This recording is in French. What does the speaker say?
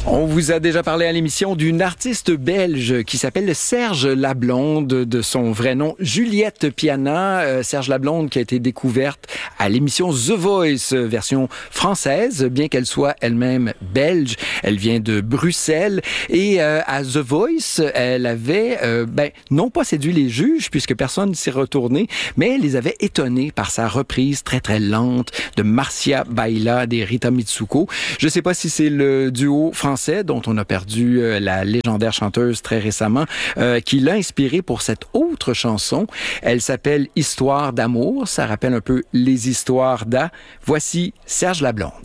On vous a déjà parlé à l'émission d'une artiste belge qui s'appelle Serge Lablonde, de son vrai nom Juliette Piana. Serge Lablonde qui a été découverte à l'émission The Voice, version française, bien qu'elle soit elle-même belge. Elle vient de Bruxelles et à The Voice, elle avait non pas séduit les juges puisque personne ne s'est retourné, mais elle les avait étonnés par sa reprise très très lente de Marcia Baila des Rita Mitsuko. Je sais pas si c'est le duo français dont on a perdu la légendaire chanteuse très récemment, qui l'a inspiré pour cette autre chanson. Elle s'appelle Histoire d'amour. Ça rappelle un peu les histoires d'A. Voici Serge Lablonde.